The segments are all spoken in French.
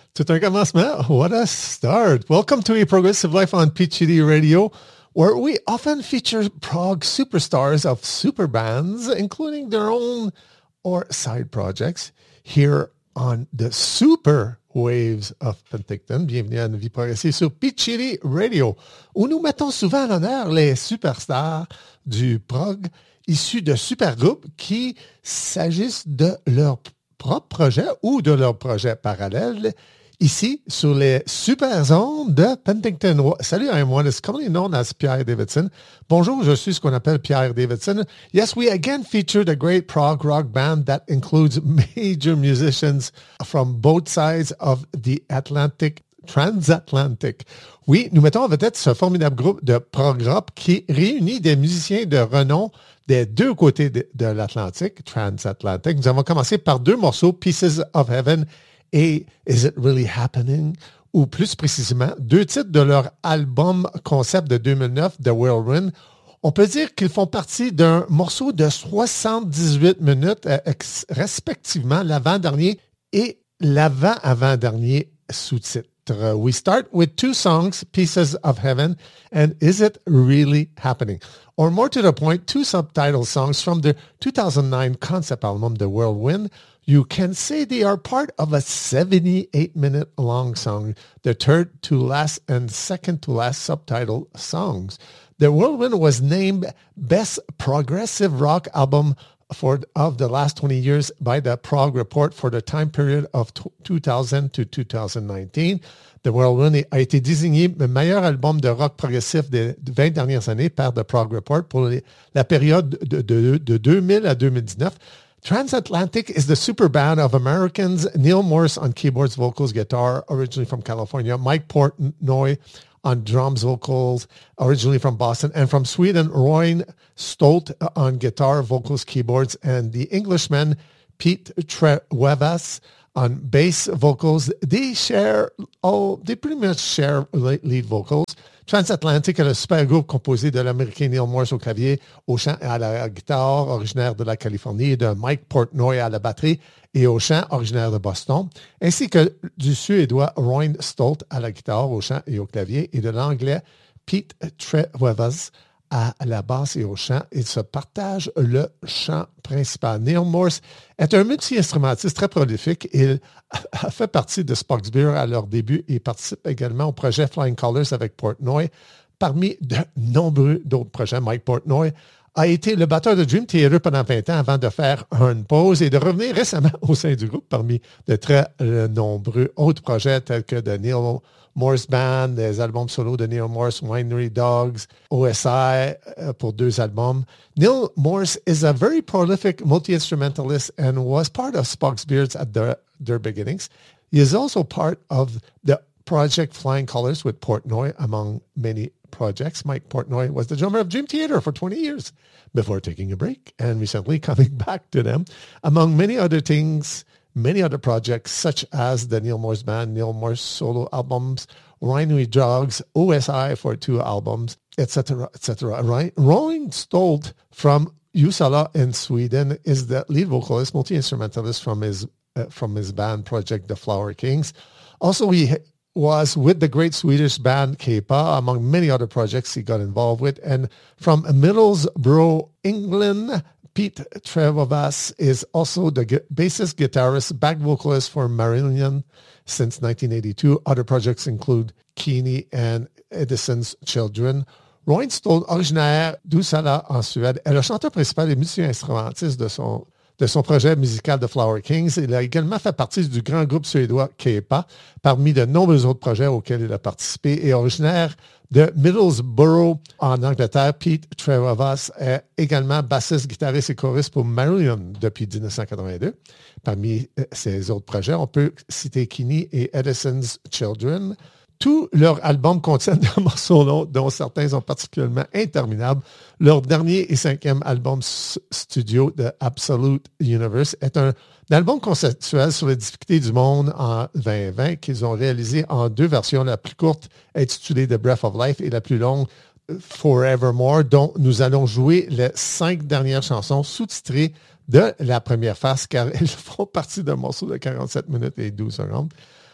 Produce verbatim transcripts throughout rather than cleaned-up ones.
Tout un commencement. What a start. Welcome to A Progressive Life on Peach D Radio, where we often feature prog superstars of super bands, including their own or side projects, here on the super waves of Penticton. Bienvenue à Une Vie Progressive sur Peach D Radio, où nous mettons souvent en l'honneur les superstars du prog issus de supergroupes qui s'agissent de leur propre projet ou de leur projet parallèle, ici, sur les super ondes de Penticton. Salut, I'm one is commonly known as Pierre Davidson. Bonjour, je suis ce qu'on appelle Pierre Davidson. Yes, we again featured a great prog rock band that includes major musicians from both sides of the Atlantic, transatlantic. Oui, nous mettons en vedette ce formidable groupe de prog rock qui réunit des musiciens de renom des deux côtés de, de l'Atlantique, transatlantic. Nous avons commencé par deux morceaux, Pieces of Heaven et Is It Really Happening? Ou plus précisément, deux titres de leur album concept de deux mille neuf, The Whirlwind. On peut dire qu'ils font partie d'un morceau de soixante-dix-huit minutes, euh, ex- respectivement l'avant-dernier et l'avant-avant-dernier sous-titre. We start with two songs, Pieces of Heaven and Is It Really Happening? Or more to the point, two subtitle songs from the two thousand nine concept album, The Whirlwind. You can say they are part of a seventy-eight minute long song, the third to last and second to last subtitle songs. The Whirlwind was named Best Progressive Rock Album for of the last twenty years by the Prog Report for the time period of two thousand to two thousand nineteen. The Whirlwind a été désigné le meilleur album de rock progressif des vingt dernières années par The Prog Report pour les, la période de, de, de deux mille à deux mille dix-neuf. Transatlantic is the super band of Americans Neil Morse on keyboards, vocals, guitar, originally from California, Mike Portnoy on drums, vocals, originally from Boston, and from Sweden, Roy Stolt on guitar, vocals, keyboards, and the Englishman Pete Trewavas on bass, vocals. They share, oh, they pretty much share lead vocals. Transatlantic est le super groupe composé de l'Américain Neil Morse au clavier, au chant et à la guitare, originaire de la Californie, de Mike Portnoy à la batterie et au chant, originaire de Boston, ainsi que du Suédois Roy Stolt à la guitare, au chant et au clavier, et de l'Anglais Pete Trewavas à la basse et au chant. Ils se partagent le chant principal. Neil Morse est un multi-instrumentiste très prolifique. Il a fait partie de Spock's Beer à leur début et participe également au projet Flying Colours avec Portnoy. Parmi de nombreux d'autres projets, Mike Portnoy a été le batteur de Dream Theater pendant vingt ans avant de faire une pause et de revenir récemment au sein du groupe parmi de très euh, nombreux autres projets tels que de Neil Morse Band, des albums solo de Neil Morse, Winery Dogs, O S I uh, pour deux albums. Neil Morse is a very prolific multi-instrumentalist and was part of Spock's Beards at their, their beginnings. He is also part of the project Flying Colours with Portnoy, among many projects. Mike Portnoy was the drummer of Dream Theater for twenty years before taking a break and recently coming back to them. Among many other things, many other projects such as the Neil Morse Band, Neil Morse solo albums, Winery Dogs, O S I for two albums, et cetera, et cetera. Roy Stolt from Uppsala in Sweden is the lead vocalist, multi-instrumentalist from his uh, from his band project, The Flower Kings. Also, he was with the great Swedish band Kepa, among many other projects he got involved with. And from Middlesbrough, England, Pete Trewavas is also the gu- bassist, guitarist, back vocalist for Marillion since nineteen eighty-two. Other projects include Keeney and Edison's Children. Roy Stolt, originaire d'Uppsala en Suède, est le chanteur principal et multi-instrumentiste de son, de son projet musical The Flower Kings. Il a également fait partie du grand groupe suédois Kepa, parmi de nombreux autres projets auxquels il a participé, et originaire de Middlesbrough en Angleterre. Pete Trewavas est également bassiste, guitariste et choriste pour Marillion depuis dix-neuf cent quatre-vingt-deux. Parmi ses autres projets, on peut citer Keeney et Edison's Children. Tous leurs albums contiennent des morceaux longs, dont certains sont particulièrement interminables. Leur dernier et cinquième album studio, The Absolute Universe, est un, un album conceptuel sur les difficultés du monde en vingt vingt qu'ils ont réalisé en deux versions. La plus courte, intitulée The Breath of Life, et la plus longue, Forevermore, dont nous allons jouer les cinq dernières chansons sous-titrées de la première phase, car elles font partie d'un morceau de quarante-sept minutes et douze secondes.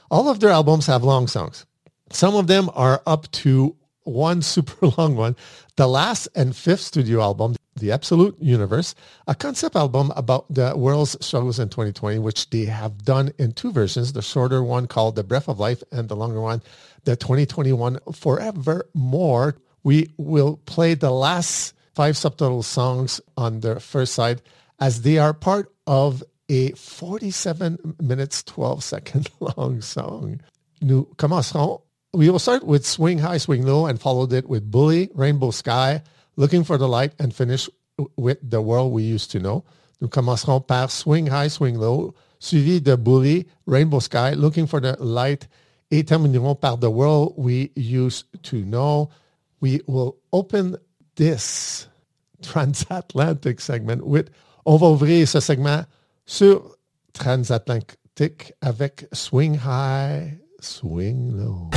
All of their albums have long songs. Some of them are up to one super long one. The last and fifth studio album, The Absolute Universe, a concept album about the world's struggles in twenty twenty, which they have done in two versions, the shorter one called The Breath of Life and the longer one, the twenty twenty-one Forevermore. We will play the last five subtitle songs on the first side as they are part of a forty-seven minutes, twelve second long song. Nous commencerons. We will start with Swing High, Swing Low and followed it with Bully, Rainbow Sky, Looking for the Light and finish with The World We Used to Know. Nous commencerons par Swing High, Swing Low, suivi de Bully, Rainbow Sky, Looking for the Light et terminerons par The World We Used to Know. We will open this transatlantic segment with, on va ouvrir ce segment sur Transatlantique avec Swing High, Swing Low.